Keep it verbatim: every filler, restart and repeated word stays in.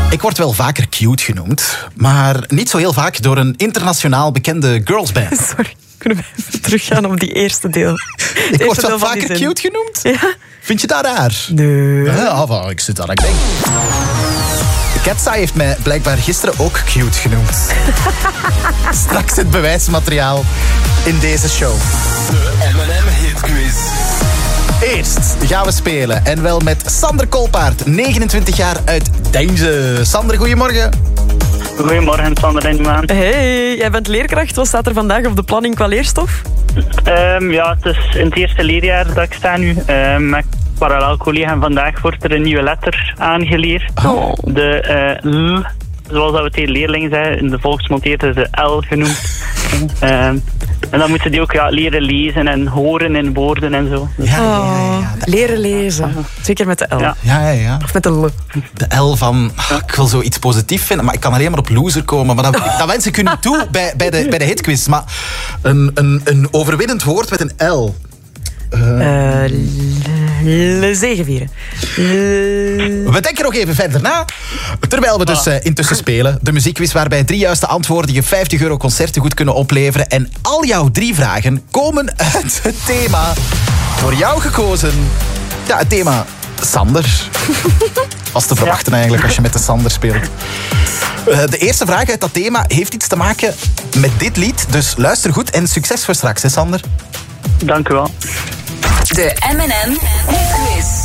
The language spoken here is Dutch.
Ik word wel vaker cute genoemd, maar niet zo heel vaak door een internationaal bekende girlsband. Sorry, kunnen we even teruggaan op die eerste deel? Ik word wel vaker cute genoemd? Ja. Vind je dat raar? Nee. Ja, enfin, ik zit daar, ik denk. Ketsa heeft mij blijkbaar gisteren ook cute genoemd. Straks het bewijsmateriaal in deze show. De M en M Hitquiz. Eerst gaan we spelen. En wel met Sander Kolpaert, negenentwintig jaar uit Deinze. Sander, goedemorgen. Goedemorgen, Sander en Maan. Hey, jij bent leerkracht. Wat staat er vandaag op de planning qua leerstof? Um, ja, het is in het eerste leerjaar dat ik sta nu. Um, met parallel collega en vandaag wordt er een nieuwe letter aangeleerd. Oh. De uh, L, zoals dat we tegen leerlingen zeggen, in de volksmond heet het de L genoemd. um, en dan moeten die ook ja, leren lezen en horen in woorden en zo. Ja, ja, ja, ja. Oh, leren lezen. Zeker met de L. Ja. Ja, ja, ja. Of met de L. De L van, ah, ik wil zoiets positief vinden, maar ik kan alleen maar op loser komen. Maar dat, dat wens ik u niet toe bij, bij, de, bij de hitquiz. Maar een, een, een overwinnend woord met een L. Uh, le zegevieren. Le... We denken nog even verder na. Terwijl we dus uh, intussen spelen. De muziekquiz waarbij drie juiste antwoorden je vijftig euro concertengoed kunnen opleveren. En al jouw drie vragen komen uit het thema. Door jou gekozen. Ja, het thema Sander. Was te verwachten eigenlijk als je met de Sander speelt. Uh, de eerste vraag uit dat thema heeft iets te maken met dit lied. Dus luister goed en succes voor straks, hè Sander? Dank u wel. De M en M Hitquiz.